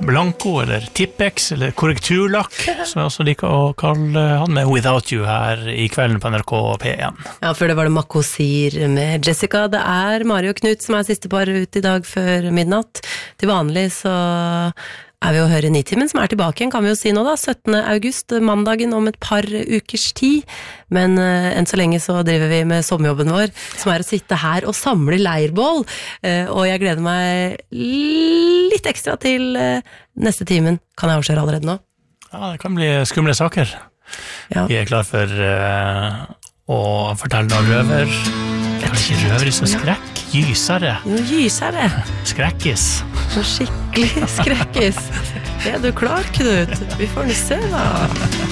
Blanco, eller Tippex, eller korrekturlakk, som jeg også liker å kalle han, med Without You her i kvelden på NRK P1. Ja, før det var det Makosir med Jessica. Det Mari og Knut som siste par ut i dag før midnatt. Til vanlig så vi å høre i Nitimen, som tilbake igjen, kan vi jo si nå da, 17. august, mandagen om et par ukers tid. Men enn så lenge så driver vi med sommerjobben vår, som å sitte her og samle leirbål. Og jeg gleder meg litt ekstra til neste timen. Kan jeg avsløre allerede nå? Ja, det kan bli skumle saker. Ja. Vi klar for å fortelle noen røver. Kanskje røver som skrekk? Gysere. Gysere. Skrekkis. Skikkelig skrekkis. Du klar, Knut? Vi får nå se da.